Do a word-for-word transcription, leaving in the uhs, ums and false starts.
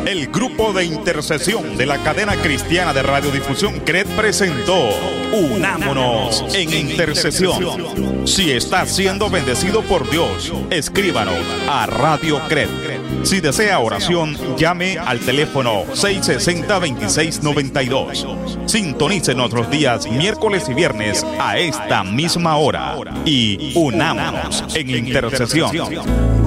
El grupo de intercesión de la cadena cristiana de radiodifusión C R E D presentó Unámonos en Intercesión. Si estás siendo bendecido por Dios, escríbanos a Radio C R E D. Si desea oración, llame al teléfono seis sesenta, veintiséis noventa y dos. Sintonícenos los días miércoles y viernes a esta misma hora y unámonos en intercesión.